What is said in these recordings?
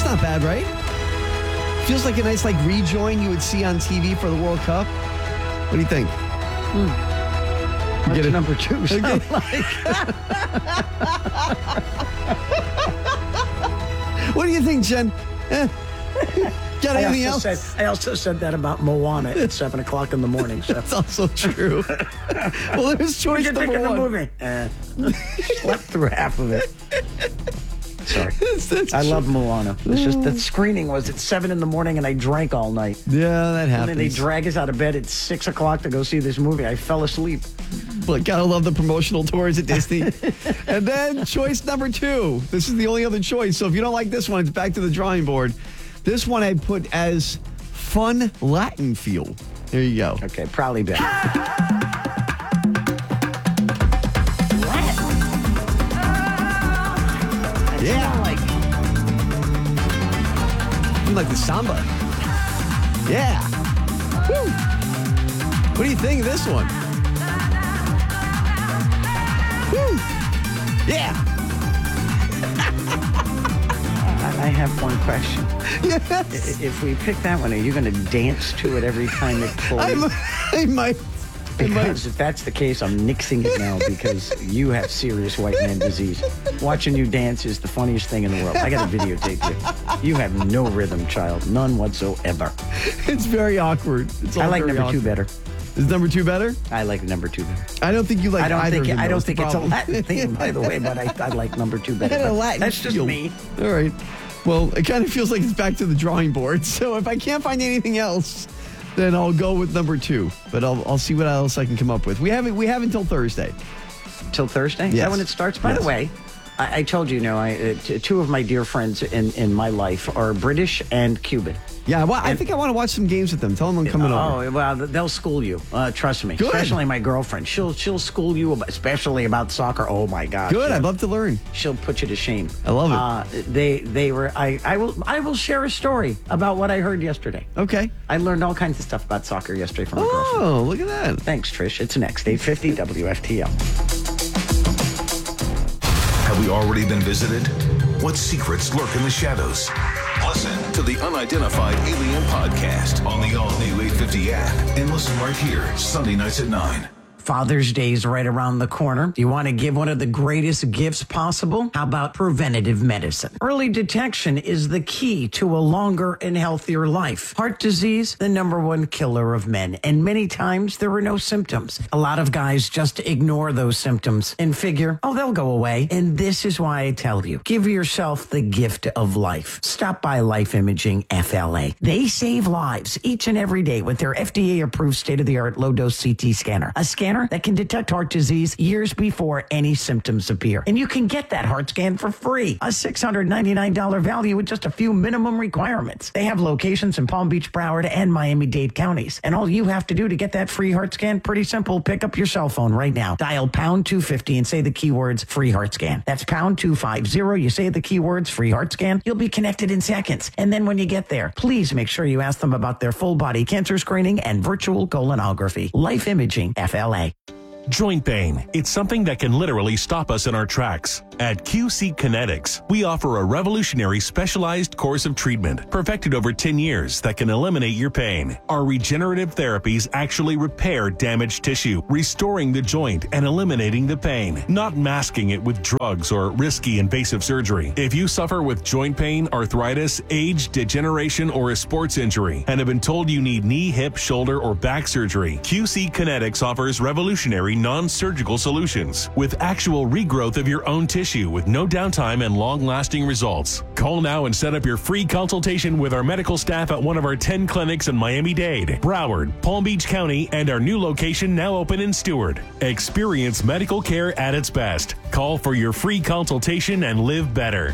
not bad, right? Feels like a nice rejoin you would see on TV for the World Cup. What do you think? What's number 2 sound like? What do you think, Jen? Got anything else? I also said that about Moana at 7 o'clock in the morning. So. That's also true. Well, there's choice What did you number think one. of the movie? Slept through half of it. Sorry. That's I true. love Moana. It's just the screening was at 7 in the morning and I drank all night. Yeah, that And happens. then they drag us out of bed at 6 o'clock to go see this movie. I fell asleep. But gotta love the promotional tours at Disney. And then choice number 2. This is the only other choice. So if you don't like this one, it's back to the drawing board. This one I put as fun Latin feel. There you go. Okay, probably better. Yeah. You like the samba. Yeah. Woo. What do you think of this one? Woo. Yeah. I have one question. Yes. If we pick that one, are you going to dance to it every time it plays? I might. Because if that's the case, I'm nixing it now because you have serious white man disease. Watching you dance is the funniest thing in the world. I got to videotape you. You have no rhythm, child. None whatsoever. It's very awkward. It's all I like very number 2 awkward. better. Is number 2 better? I like number 2 better. I don't think you like either of them. I don't That's the think it's a problem. Latin theme, by the way, but I like number 2 better. And a But Latin that's just feel. me. All right. Well, it kind of feels like it's back to the drawing board. So if I can't find anything else, then I'll go with number 2. But I'll see what else I can come up with. We have until Thursday. Till Thursday? Is Yes. that when it starts? By Yes. the way, I told you, two of my dear friends in my life are British and Cuban. Yeah, well, I think I want to watch some games with them. Tell them I'm coming over. Oh, well, they'll school you. Trust me. Good. Especially my girlfriend. She'll school you, especially about soccer. Oh my gosh. Good. I'd love to learn. She'll put you to shame. I love it. They were. I will share a story about what I heard yesterday. Okay. I learned all kinds of stuff about soccer yesterday from my girlfriend. Oh, look at that. Thanks, Trish. It's next 8:50 WFTL. Have we already been visited? What secrets lurk in the shadows? Listen to the Unidentified Alien Podcast on the all-new 850 app and listen right here, Sunday nights at 9. Father's Day is right around the corner. You want to give one of the greatest gifts possible? How about preventative medicine? Early detection is the key to a longer and healthier life. Heart disease, the #1 killer of men. And many times there are no symptoms. A lot of guys just ignore those symptoms and figure, oh, they'll go away. And this is why I tell you, give yourself the gift of life. Stop by Life Imaging FLA. They save lives each and every day with their FDA-approved state-of-the-art low-dose CT scanner. A scanner that can detect heart disease years before any symptoms appear. And you can get that heart scan for free. A $699 value with just a few minimum requirements. They have locations in Palm Beach, Broward, and Miami-Dade counties. And all you have to do to get that free heart scan, pretty simple. Pick up your cell phone right now. Dial pound 250 and say the keywords free heart scan. That's pound 250. You say the keywords free heart scan. You'll be connected in seconds. And then when you get there, please make sure you ask them about their full body cancer screening and virtual colonography. Life Imaging FLA. Joint pain. It's something that can literally stop us in our tracks. At QC Kinetics, we offer a revolutionary specialized course of treatment perfected over 10 years that can eliminate your pain. Our regenerative therapies actually repair damaged tissue, restoring the joint and eliminating the pain, not masking it with drugs or risky invasive surgery. If you suffer with joint pain, arthritis, age, degeneration, or a sports injury and have been told you need knee, hip, shoulder, or back surgery, QC Kinetics offers revolutionary non-surgical solutions with actual regrowth of your own tissue with no downtime and long-lasting results. Call now and set up your free consultation with our medical staff at one of our 10 clinics in Miami-Dade, Broward, Palm Beach County, and our new location now open in Stewart. Experience medical care at its best. Call for your free consultation and live better.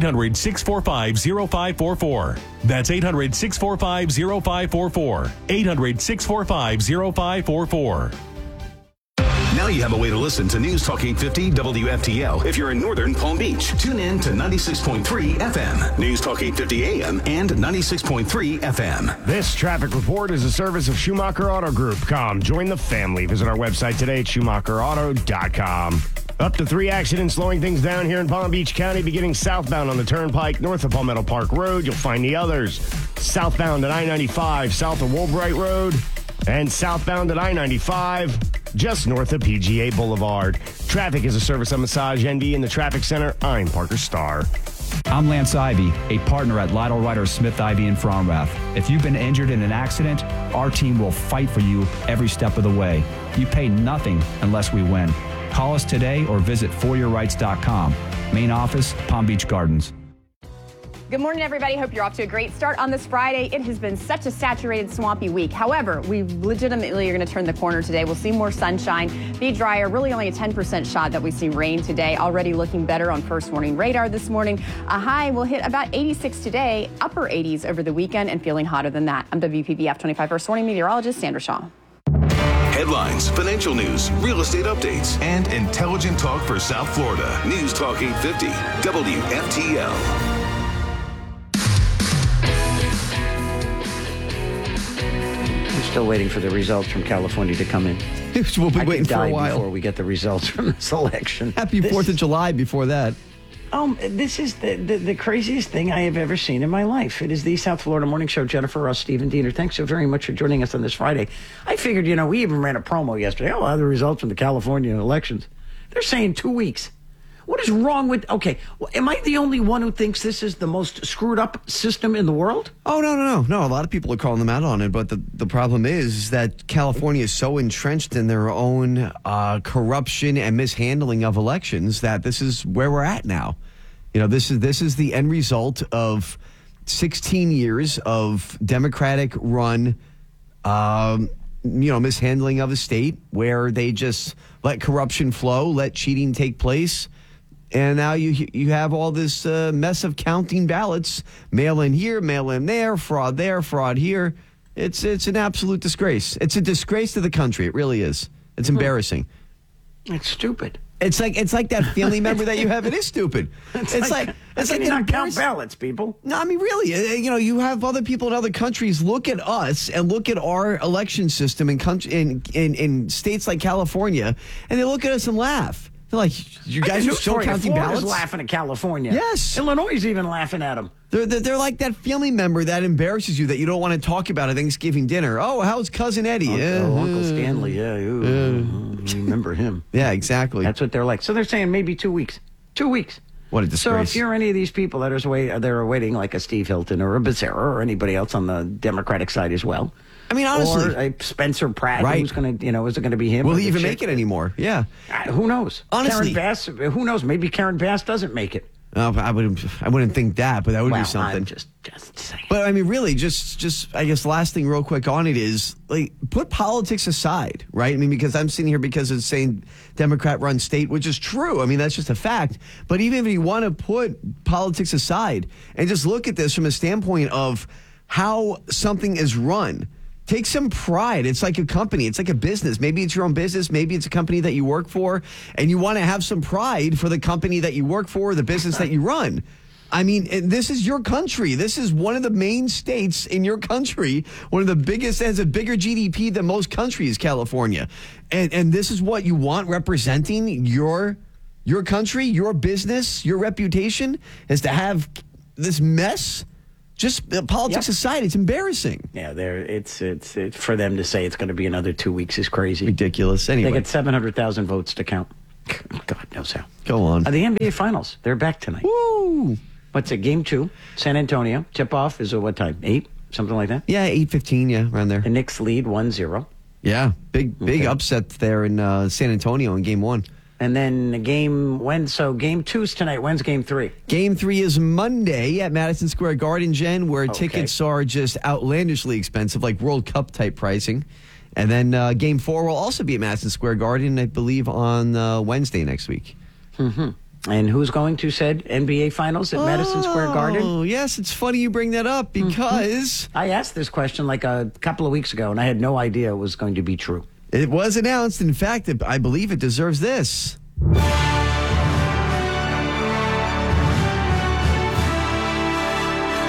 800-645-0544. That's 800-645-0544. 800-645-0544. Now you have a way to listen to News Talk 850 WFTL if you're in northern Palm Beach. Tune in to 96.3 FM, News Talk 850 AM, and 96.3 FM. This traffic report is a service of Schumacher Auto Group. Join the family. Visit our website today at schumacherauto.com. Up to 3 accidents slowing things down here in Palm Beach County, beginning southbound on the Turnpike, north of Palmetto Park Road. You'll find the others southbound at I-95, south of Woolbright Road, and southbound at I-95, just north of PGA Boulevard. Traffic is a service of Massage NV in the Traffic Center. I'm Parker Starr. I'm Lance Ivy, a partner at Lytle Ryder Smith Ivy in Fromrath. If you've been injured in an accident, our team will fight for you every step of the way. You pay nothing unless we win. Call us today or visit foryourrights.com. Main office, Palm Beach Gardens. Good morning, everybody. Hope you're off to a great start on this Friday. It has been such a saturated, swampy week. However, we legitimately are going to turn the corner today. We'll see more sunshine, be drier, really only a 10% shot that we see rain today. Already looking better on first warning radar this morning. A high will hit about 86 today, upper 80s over the weekend, and feeling hotter than that. I'm WPBF 25 first warning meteorologist Sandra Shaw. Headlines, financial news, real estate updates, and intelligent talk for South Florida. News Talk 850, WFTL. Still waiting for the results from California to come in. We'll be waiting for a before while. we get the results from this election. Happy 4th of July before that. This is the craziest thing I have ever seen in my life. It is the South Florida Morning Show. Jennifer Ross, Stephen Diener, thanks so very much for joining us on this Friday. I figured, we even ran a promo yesterday. Oh, the results from the California elections. They're saying 2 weeks. What is wrong with... Okay, am I the only one who thinks this is the most screwed up system in the world? Oh, no. A lot of people are calling them out on it, but the problem is that California is so entrenched in their own corruption and mishandling of elections that this is where we're at now. This is the end result of 16 years of Democratic-run, mishandling of a state where they just let corruption flow, let cheating take place. And now you have all this mess of counting ballots, mail in here, mail in there, fraud here. It's an absolute disgrace. It's a disgrace to the country. It really is. It's embarrassing. It's stupid. It's like that family member that you have. It is stupid. It's like not count ballots, people. No, I mean really. You have other people in other countries look at us and look at our election system in states like California, and they look at us and laugh. They're like, you guys are still counting ballots? Florida's laughing at California. Yes. Illinois is even laughing at them. They're like that family member that embarrasses you that you don't want to talk about at Thanksgiving dinner. Oh, how's Cousin Eddie? Uncle Stanley. Yeah. Remember him. Yeah, exactly. That's what they're like. So they're saying maybe 2 weeks. 2 weeks. What a disgrace. So if you're any of these people that are waiting, like a Steve Hilton or a Becerra or anybody else on the Democratic side as well. I mean, honestly. Or a Spencer Pratt, right. Who's going to, is it going to be him? Will he even make it anymore? Yeah. Who knows? Honestly. Karen Bass, who knows? Maybe Karen Bass doesn't make it. I wouldn't think that, but that would be something. I'm just saying. But I mean, really, just I guess last thing real quick on it is put politics aside, right? I mean, because I'm sitting here because it's saying Democrat-run state, which is true. I mean, that's just a fact. But even if you want to put politics aside and just look at this from a standpoint of how something is run. Take some pride. It's like a company. It's like a business. Maybe it's your own business. Maybe it's a company that you work for, and you want to have some pride for the company that you work for, the business that you run. I mean, this is your country. This is one of the main states in your country. One of the biggest, has a bigger GDP than most countries, California. And this is what you want representing your country, your business, your reputation, is to have this mess. Just politics aside, it's embarrassing. Yeah, it's for them to say it's going to be another 2 weeks is crazy. Ridiculous. Anyway. They get 700,000 votes to count. God knows how. Go on. The NBA Finals, they're back tonight. Woo! What's it, Game 2? San Antonio. Tip-off is at what time? 8? Something like that? Yeah, 8:15, yeah, around there. The Knicks lead 1-0. Yeah, big upset there in San Antonio in Game 1. And then Game 2's tonight. When's Game 3? Game 3 is Monday at Madison Square Garden, Jen, where tickets are just outlandishly expensive, like World Cup type pricing. And then Game 4 will also be at Madison Square Garden, I believe, on Wednesday next week. Mm-hmm. And who's going to said NBA Finals at Madison Square Garden? Oh, yes, it's funny you bring that up because... I asked this question like a couple of weeks ago, and I had no idea it was going to be true. It was announced. In fact, I believe it deserves this.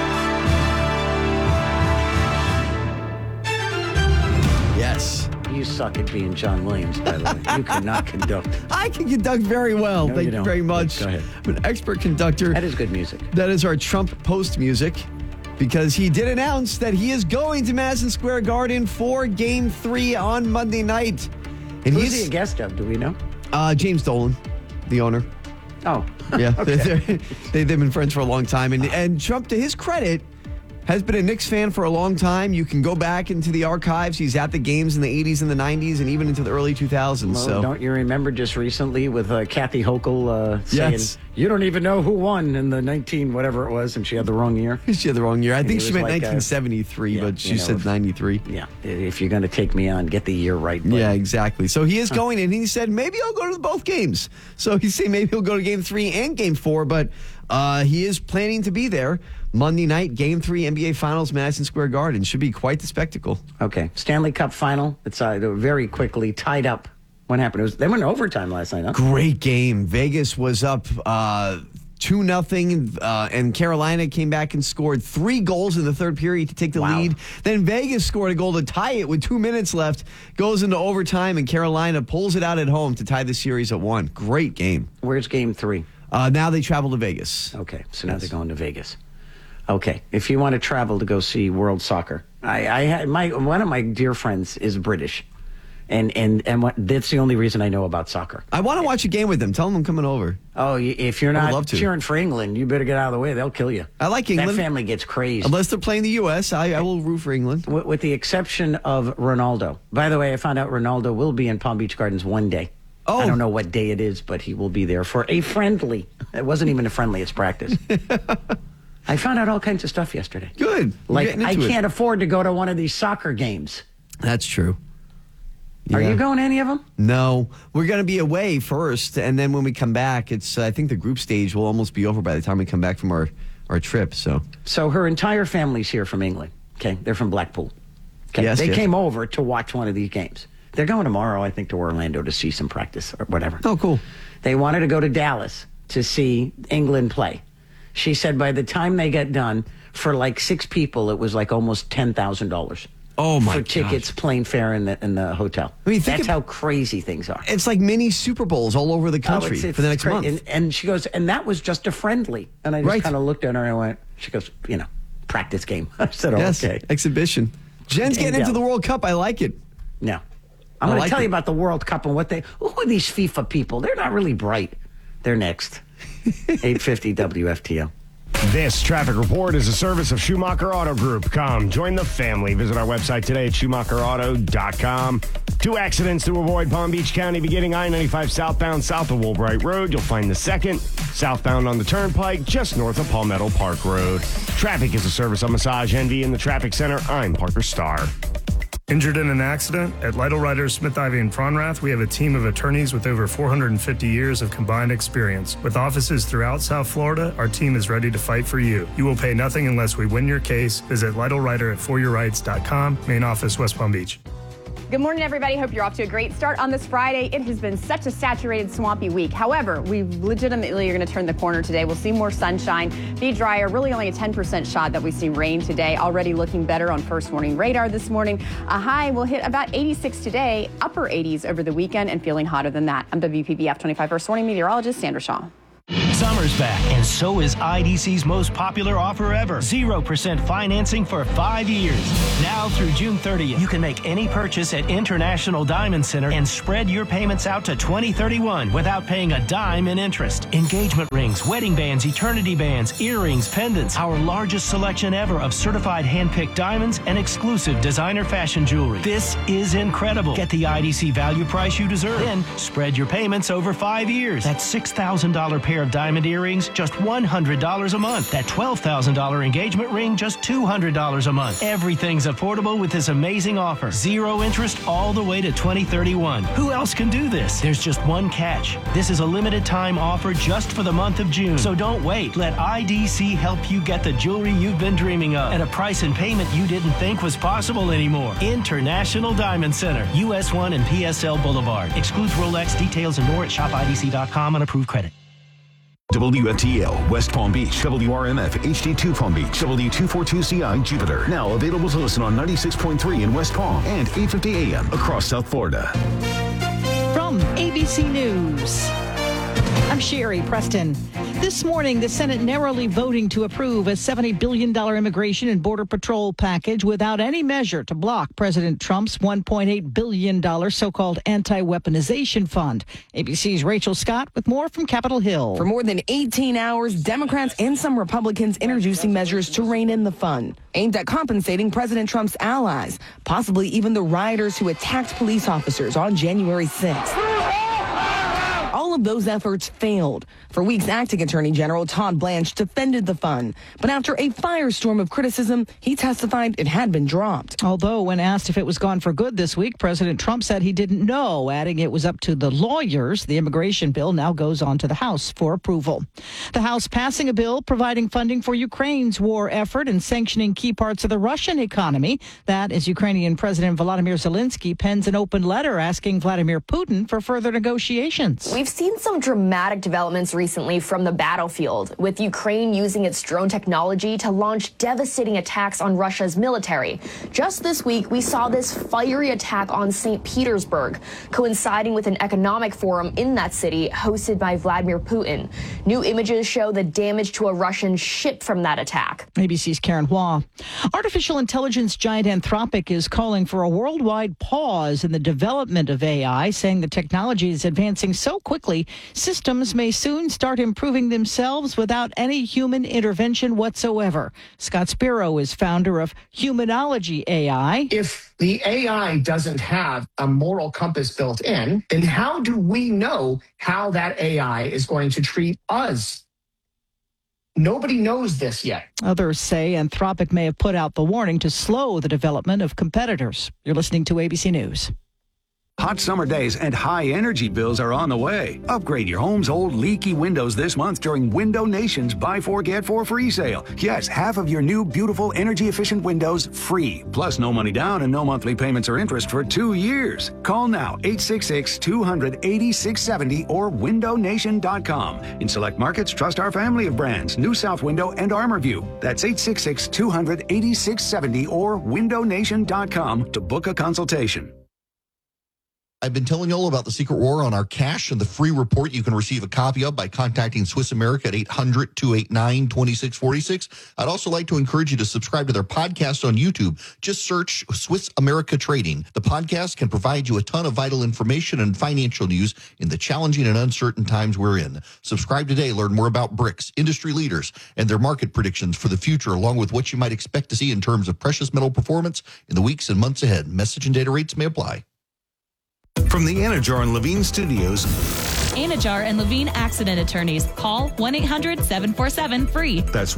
Yes. suck at being John Williams, by the way. You cannot conduct. I can conduct very well. No, Thank you you don't. very much. Go ahead. I'm an expert conductor. That is good music. That is our Trump post music, because he did announce that he is going to Madison Square Garden for Game 3 on Monday night. And Who's he a guest of? Do we know? James Dolan, the owner. Oh. Yeah, Okay. they've been friends for a long time. And Trump, to his credit, has been a Knicks fan for a long time. You can go back into the archives. He's at the games in the 80s and the 90s and even into the early 2000s. Well, so don't you remember just recently with Kathy Hochul saying, Yes. you don't even know who won in the 19 whatever it was, and she had the wrong year? she had the wrong year. I think he she was meant like 1973, but she said 93. Yeah, if you're going to take me on, get the year right. Buddy. Yeah, exactly. So he is going, and he said maybe I'll go to both games. So he's saying maybe he'll go to Game 3 and Game 4, but he is planning to be there Monday night, Game 3 NBA Finals, Madison Square Garden. Should be quite the spectacle. Okay, Stanley Cup final. It's very quickly tied up. What happened? They went to overtime last night, huh? Great game. Vegas was up 2-0, and Carolina came back and scored 3 goals in the third period to take the lead. Then Vegas scored a goal to tie it with 2 minutes left, goes into overtime, and Carolina pulls it out at home to tie the series at 1. Great game. Where's Game 3? Now they travel to Vegas. Okay, so now they're going to Vegas. Okay, if you want to travel to go see World Soccer, one of my dear friends is British, and that's the only reason I know about soccer. I want to watch a game with them. Tell them I'm coming over. Oh, if you're I would not love to. cheering for England, you better get out of the way. They'll kill you. I like England. That family gets crazed. Unless they're playing the U.S., I will root for England. With the exception of Ronaldo. By the way, I found out Ronaldo will be in Palm Beach Gardens one day. Oh. I don't know what day it is, but he will be there for a friendly. It wasn't even a friendly, it's practice. I found out all kinds of stuff yesterday. Good. Like, I can't afford to go to one of these soccer games. That's true. Are Yeah. you going to any of them? No. We're going to be away first, and then when we come back, it's I think the group stage will almost be over by the time we come back from our trip. So her entire family's here from England. Okay, they're from Blackpool. Okay, Yes, they yes. came over to watch one of these games. They're going tomorrow, I think, to Orlando to see some practice or whatever. Oh, cool. They wanted to go to Dallas to see England play. She said by the time they got done, for like 6 people, it was like almost $10,000. Oh, my for tickets, plane fare, and the hotel. I mean, think that's how crazy things are. It's like mini Super Bowls all over the country it's for the next month. And she goes, and that was just a friendly. And I just kind of looked at her and I went, she goes, practice game. I said, oh, Yes, okay. exhibition. Jen's getting into the World Cup. I like it. No. I'm going to tell you about the World Cup and who are these FIFA people? They're not really bright. They're next. 850 WFTO. This traffic report is a service of Schumacher Auto Group. Come, join the family. Visit our website today at SchumacherAuto.com. 2 accidents to avoid Palm Beach County, beginning I-95 southbound south of Woolbright Road. You'll find the second southbound on the Turnpike, just north of Palmetto Park Road. Traffic is a service of Massage Envy in the Traffic Center. I'm Parker Starr. Injured in an accident? At Lytle Writers, Smith, Ivy, and Fronrath, we have a team of attorneys with over 450 years of combined experience. With offices throughout South Florida, our team is ready to fight for you. You will pay nothing unless we win your case. Visit Lytle Writer at foryourrights.com, main office, West Palm Beach. Good morning, everybody. Hope you're off to a great start on this Friday. It has been such a saturated, swampy week. However, we legitimately are going to turn the corner today. We'll see more sunshine, be drier, really only a 10% shot that we see rain today. Already looking better on first warning radar this morning. A high will hit about 86 today, upper 80s over the weekend, and feeling hotter than that. I'm WPBF 25 first warning meteorologist Sandra Shaw. Summer's back, and so is IDC's most popular offer ever. 0% financing for 5 years. Now through June 30th, you can make any purchase at International Diamond Center and spread your payments out to 2031 without paying a dime in interest. Engagement rings, wedding bands, eternity bands, earrings, pendants, our largest selection ever of certified hand-picked diamonds and exclusive designer fashion jewelry. This is incredible. Get the IDC value price you deserve. Then spread your payments over 5 years. That $6,000 pair of diamond earrings, just $100 a month. That $12,000 engagement ring, just $200 a month. Everything's affordable with this amazing offer. 0 interest all the way to 2031. Who else can do this? There's just one catch. This is a limited time offer just for the month of June. So don't wait. Let IDC help you get the jewelry you've been dreaming of at a price and payment you didn't think was possible anymore. International Diamond Center, US 1 and PSL Boulevard. Excludes Rolex. Details and more at shopidc.com on approved credit. WFTL, West Palm Beach, WRMF, HD2 Palm Beach, W242CI, Jupiter. Now available to listen on 96.3 in West Palm and 850 AM across South Florida. From ABC News, I'm Sherry Preston. This morning, the Senate narrowly voting to approve a $70 billion immigration and border patrol package without any measure to block President Trump's $1.8 billion so-called anti-weaponization fund. ABC's Rachel Scott with more from Capitol Hill. For more than 18 hours, Democrats and some Republicans introducing measures to rein in the fund, aimed at compensating President Trump's allies, possibly even the rioters who attacked police officers on January 6th. All of those efforts failed. For weeks, acting Attorney General Todd Blanche defended the fund. But after a firestorm of criticism, he testified it had been dropped. Although when asked if it was gone for good this week, President Trump said he didn't know, adding it was up to the lawyers. The immigration bill now goes on to the House for approval. The House passing a bill providing funding for Ukraine's war effort and sanctioning key parts of the Russian economy. That as Ukrainian President Volodymyr Zelensky pens an open letter asking Vladimir Putin for further negotiations. We've seen some dramatic developments recently from the battlefield, with Ukraine using its drone technology to launch devastating attacks on Russia's military. Just this week, we saw this fiery attack on St. Petersburg, coinciding with an economic forum in that city hosted by Vladimir Putin. New images show the damage to a Russian ship from that attack. ABC's Karen Hua. Artificial intelligence giant Anthropic is calling for a worldwide pause in the development of AI, saying the technology is advancing so quickly, systems may soon start improving themselves without any human intervention whatsoever. Scott Spiro is founder of Humanology AI. If the AI doesn't have a moral compass built in, then how do we know how that AI is going to treat us? Nobody knows this yet. Others say Anthropic may have put out the warning to slow the development of competitors. You're listening to ABC News. Hot summer days and high energy bills are on the way. Upgrade your home's old leaky windows this month during Window Nation's Buy 4 Get 4 free sale. Yes, half of your new beautiful energy efficient windows free. Plus no money down and no monthly payments or interest for 2 years. Call now 866-200-8670 or windownation.com. In select markets, trust our family of brands, New South Window and ArmorView. That's 866-200-8670 or windownation.com to book a consultation. I've been telling you all about the Secret War on our cash and the free report you can receive a copy of by contacting Swiss America at 800-289-2646. I'd also like to encourage you to subscribe to their podcast on YouTube. Just search Swiss America Trading. The podcast can provide you a ton of vital information and financial news in the challenging and uncertain times we're in. Subscribe today. Learn more about BRICS, industry leaders, and their market predictions for the future, along with what you might expect to see in terms of precious metal performance in the weeks and months ahead. Message and data rates may apply. From the Anajar and Levine Studios. Anajar and Levine Accident Attorneys. Call 1-800-747-FREE. That's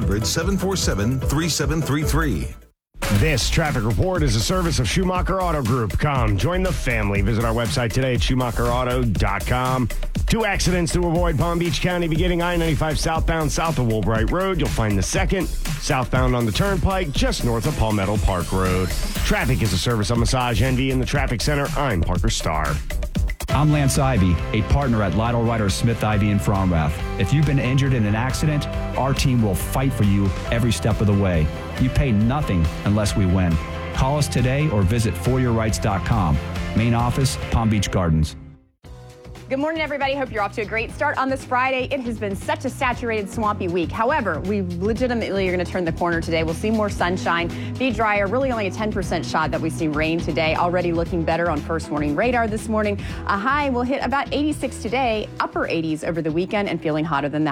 1-800-747-3733. This traffic report is a service of Schumacher Auto Group. Come, join the family. Visit our website today at SchumacherAuto.com. 2 accidents to avoid Palm Beach County, beginning I-95 southbound south of Woolbright Road. You'll find the second southbound on the Turnpike, just north of Palmetto Park Road. Traffic is a service of Massage Envy in the Traffic Center. I'm Parker Starr. I'm Lance Ivy, a partner at Lytle Ryder Smith Ivy in Fromrath. If you've been injured in an accident, our team will fight for you every step of the way. You pay nothing unless we win. Call us today or visit foryourrights.com. Main office, Palm Beach Gardens. Good morning, everybody. Hope you're off to a great start on this Friday. It has been such a saturated, swampy week. However, we legitimately are going to turn the corner today. We'll see more sunshine, be drier, really only a 10% shot that we see rain today. Already looking better on first warning radar this morning. A high will hit about 86 today, upper 80s over the weekend, and feeling hotter than that.